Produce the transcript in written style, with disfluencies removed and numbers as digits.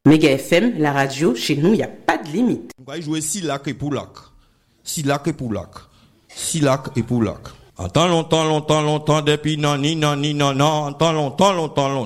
Méga FM, la radio, chez nous, il n'y a pas de limite. On va jouer Silac et Poulac. Silac et Poulac. Silac et Poulac. En tant longtemps, depuis non, tant longtemps.